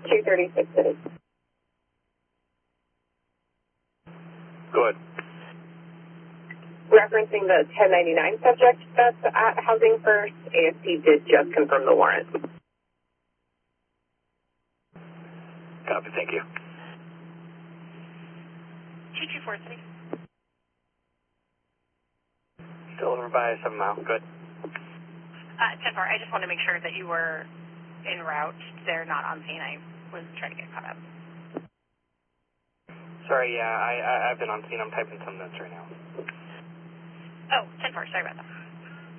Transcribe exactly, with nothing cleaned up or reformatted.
two thirty-six City. Go ahead. Referencing the ten ninety-nine subject that's at Housing First, A S P did just confirm the warrant. Copy, thank you. two two four City. Still over by seven mile, good. Uh, ten four, I just want to make sure that you were en route. They're not on scene. I was trying to get caught up. Sorry, yeah, I, I, I've been on scene. I'm typing some notes right now. Oh, ten four, sorry about that.